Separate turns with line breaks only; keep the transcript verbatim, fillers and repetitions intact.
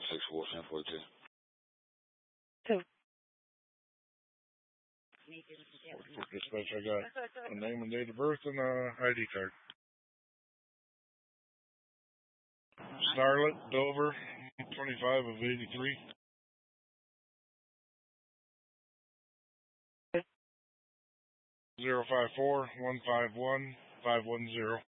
six four ten forty-two.
Two.
For dispatch, I got a name and date of birth and a I D card. Starlet, Dover, twenty-five of eighty-three. Zero five four one five one five one zero.